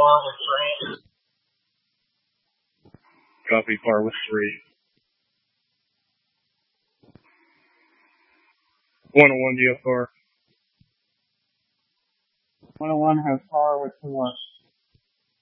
with 3. Copy, far with 3. 101, do you have far? 101 has far with 4.